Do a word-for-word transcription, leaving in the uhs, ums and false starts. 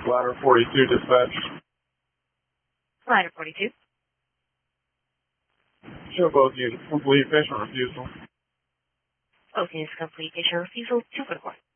Ladder forty-two dispatch. Ladder forty-two. Show both units complete patient refusal. Both units complete patient refusal. two for the court.